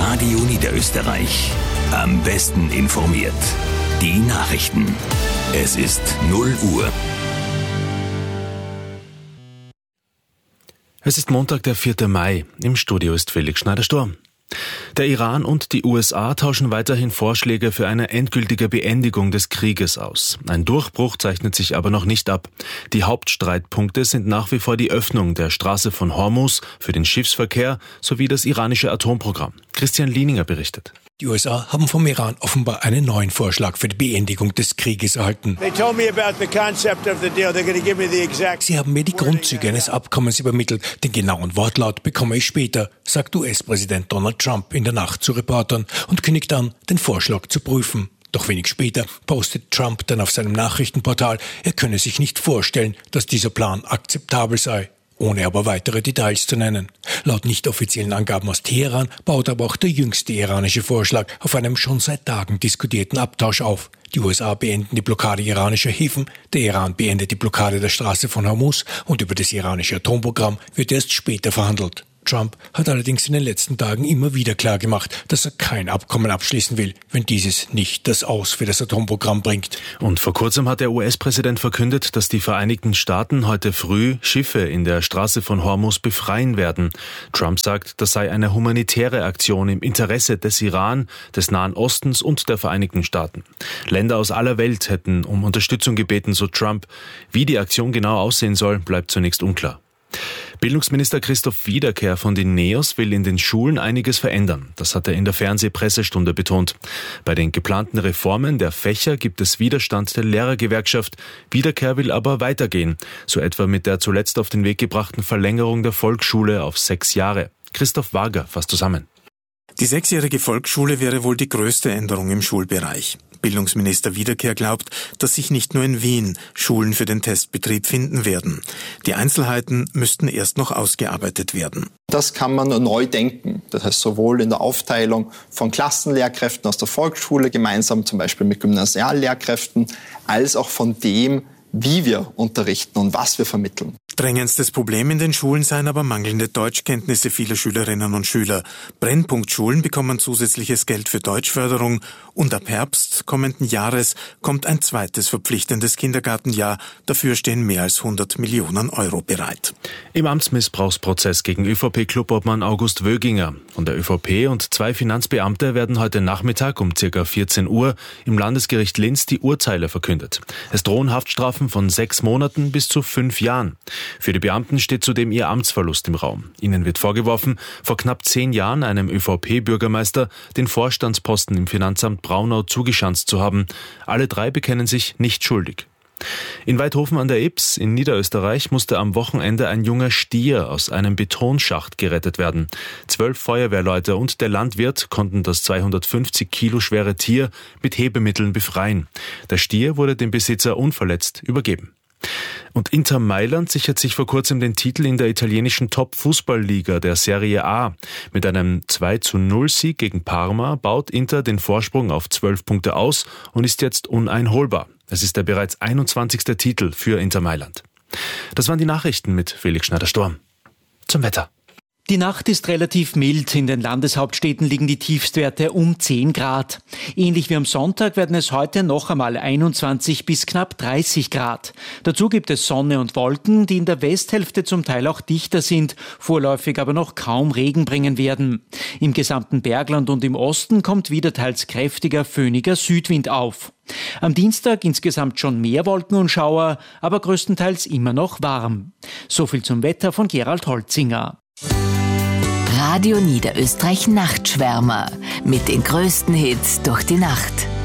Radio Niederösterreich. Am besten informiert. Die Nachrichten. Es ist 0 Uhr. Es ist Montag, der 4. Mai. Im Studio ist Felix Schneider-Sturm. Der Iran und die USA tauschen weiterhin Vorschläge für eine endgültige Beendigung des Krieges aus. Ein Durchbruch zeichnet sich aber noch nicht ab. Die Hauptstreitpunkte sind nach wie vor die Öffnung der Straße von Hormuz für den Schiffsverkehr sowie das iranische Atomprogramm. Christian Lieninger berichtet. Die USA haben vom Iran offenbar einen neuen Vorschlag für die Beendigung des Krieges erhalten. Sie haben mir die Grundzüge eines Abkommens übermittelt. Den genauen Wortlaut bekomme ich später, sagt US-Präsident Donald Trump in der Nacht zu Reportern und kündigt an, den Vorschlag zu prüfen. Doch wenig später postet Trump dann auf seinem Nachrichtenportal, er könne sich nicht vorstellen, dass dieser Plan akzeptabel sei, ohne aber weitere Details zu nennen. Laut nicht offiziellen Angaben aus Teheran baut aber auch der jüngste iranische Vorschlag auf einem schon seit Tagen diskutierten Abtausch auf. Die USA beenden die Blockade iranischer Häfen, der Iran beendet die Blockade der Straße von Hormuz und über das iranische Atomprogramm wird erst später verhandelt. Trump hat allerdings in den letzten Tagen immer wieder klargemacht, dass er kein Abkommen abschließen will, wenn dieses nicht das Aus für das Atomprogramm bringt. Und vor kurzem hat der US-Präsident verkündet, dass die Vereinigten Staaten heute früh Schiffe in der Straße von Hormuz befreien werden. Trump sagt, das sei eine humanitäre Aktion im Interesse des Iran, des Nahen Ostens und der Vereinigten Staaten. Länder aus aller Welt hätten um Unterstützung gebeten, so Trump. Wie die Aktion genau aussehen soll, bleibt zunächst unklar. Bildungsminister Christoph Wiederkehr von den NEOS will in den Schulen einiges verändern. Das hat er in der Fernsehpressestunde betont. Bei den geplanten Reformen der Fächer gibt es Widerstand der Lehrergewerkschaft. Wiederkehr will aber weitergehen, so etwa mit der zuletzt auf den Weg gebrachten Verlängerung der Volksschule auf 6 Jahre. Christoph Wager fasst zusammen. Die 6-jährige Volksschule wäre wohl die größte Änderung im Schulbereich. Bildungsminister Wiederkehr glaubt, dass sich nicht nur in Wien Schulen für den Testbetrieb finden werden. Die Einzelheiten müssten erst noch ausgearbeitet werden. Das kann man neu denken. Das heißt sowohl in der Aufteilung von Klassenlehrkräften aus der Volksschule, gemeinsam zum Beispiel mit Gymnasiallehrkräften, als auch von dem, wie wir unterrichten und was wir vermitteln. Drängendstes Problem in den Schulen seien aber mangelnde Deutschkenntnisse vieler Schülerinnen und Schüler. Brennpunktschulen bekommen zusätzliches Geld für Deutschförderung und ab Herbst kommenden Jahres kommt ein zweites verpflichtendes Kindergartenjahr. Dafür stehen mehr als 100 Millionen Euro bereit. Im Amtsmissbrauchsprozess gegen ÖVP-Clubobmann August Wöginger von der ÖVP und 2 Finanzbeamte werden heute Nachmittag um ca. 14 Uhr im Landesgericht Linz die Urteile verkündet. Es drohen Haftstrafen von 6 Monaten bis zu 5 Jahren. Für die Beamten steht zudem ihr Amtsverlust im Raum. Ihnen wird vorgeworfen, vor knapp 10 Jahren einem ÖVP-Bürgermeister den Vorstandsposten im Finanzamt Braunau zugeschanzt zu haben. Alle 3 bekennen sich nicht schuldig. In Weidhofen an der Ybbs in Niederösterreich musste am Wochenende ein junger Stier aus einem Betonschacht gerettet werden. 12 Feuerwehrleute und der Landwirt konnten das 250 Kilo schwere Tier mit Hebemitteln befreien. Der Stier wurde dem Besitzer unverletzt übergeben. Und Inter Mailand sichert sich vor kurzem den Titel in der italienischen Top-Fußballliga der Serie A. Mit einem 2:0-Sieg gegen Parma baut Inter den Vorsprung auf 12 Punkte aus und ist jetzt uneinholbar. Es ist der bereits 21. Titel für Inter Mailand. Das waren die Nachrichten mit Felix Schneider-Sturm. Zum Wetter. Die Nacht ist relativ mild. In den Landeshauptstädten liegen die Tiefstwerte um 10 Grad. Ähnlich wie am Sonntag werden es heute noch einmal 21 bis knapp 30 Grad. Dazu gibt es Sonne und Wolken, die in der Westhälfte zum Teil auch dichter sind, vorläufig aber noch kaum Regen bringen werden. Im gesamten Bergland und im Osten kommt wieder teils kräftiger, föhniger Südwind auf. Am Dienstag insgesamt schon mehr Wolken und Schauer, aber größtenteils immer noch warm. So viel zum Wetter von Gerald Holzinger. Radio Niederösterreich Nachtschwärmer mit den größten Hits durch die Nacht.